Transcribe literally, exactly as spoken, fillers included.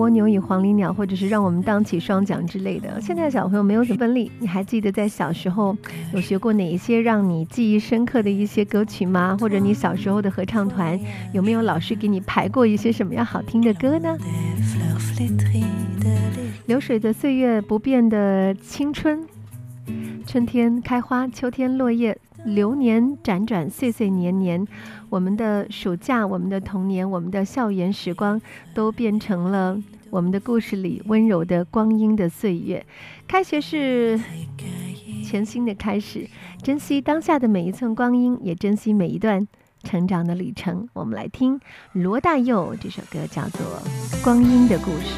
蜗牛与黄鹂鸟，或者是让我们荡起双桨之类的。现在小朋友没有什么分力，你还记得在小时候有学过哪一些让你记忆深刻的一些歌曲吗？或者你小时候的合唱团有没有老师给你排过一些什么样好听的歌呢？流水的岁月，不变的青春，春天开花，秋天落叶，流年辗转，岁岁年年，我们的暑假，我们的童年，我们的校园时光，都变成了我们的故事里温柔的光阴的岁月。开学是全新的开始，珍惜当下的每一寸光阴，也珍惜每一段成长的旅程。我们来听罗大佑这首歌，叫做《光阴的故事》。